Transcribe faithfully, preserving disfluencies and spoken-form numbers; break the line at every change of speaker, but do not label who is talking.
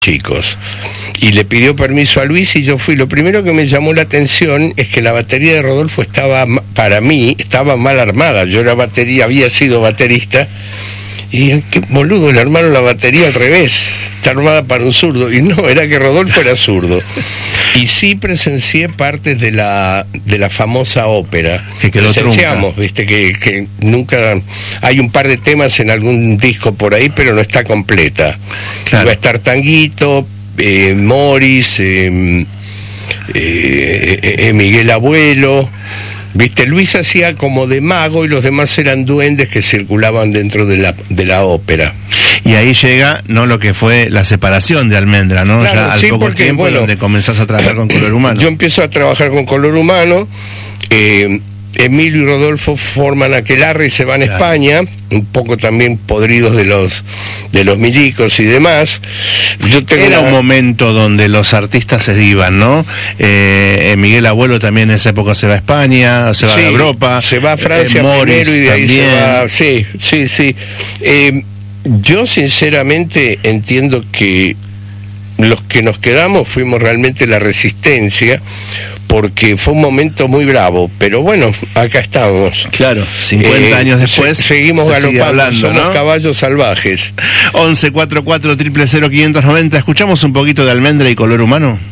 chicos. Y le pidió permiso a Luis y yo fui. Lo primero que me llamó la atención es que la batería de Rodolfo estaba, para mí, estaba mal armada. Yo era batería, había sido baterista. Y qué boludo, le armaron la batería al revés, está armada para un zurdo. Y no, era que Rodolfo era zurdo. Y sí presencié partes de la de la famosa ópera.
Que quedó
Presenciamos, trunca. viste, que, que nunca... Hay un par de temas en algún disco por ahí, pero no está completa. Claro. Va a estar Tanguito, eh, Morris, eh, eh, eh, Miguel Abuelo... Viste, Luis hacía como de mago y los demás eran duendes que circulaban dentro de la, de la ópera.
Y ahí llega, ¿no?, lo que fue la separación de Almendra, ¿no?
Claro,
ya al
sí,
poco
porque,
tiempo,
bueno,
donde comenzás a trabajar con Color Humano.
Yo empiezo a trabajar con Color Humano, eh, Emilio y Rodolfo forman Aquelarre y se van a claro. España, un poco también podridos de los de los milicos y demás. Yo tengo
Era
una...
un momento donde los artistas se iban, ¿no? Eh, Miguel Abuelo también en esa época se va a España, se va
sí,
a Europa.
Se va a Francia
eh, Morris
primero y de ahí
también.
se va... Sí, sí, sí. Eh, yo sinceramente entiendo que los que nos quedamos fuimos realmente la resistencia, porque fue un momento muy bravo, pero bueno, acá estamos.
Claro, cincuenta eh, años después
se, seguimos se galopando, hablando, somos ¿no? caballos salvajes.
once cuarenta y cuatro, cero cero, quinientos noventa, escuchamos un poquito de Almendra y Color Humano.